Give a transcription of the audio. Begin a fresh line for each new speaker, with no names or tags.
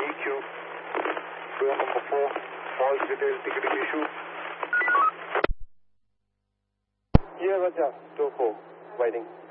EQ, floor number 4, false detail ticketing issue.
Yeah, Roger, 2-4, waiting.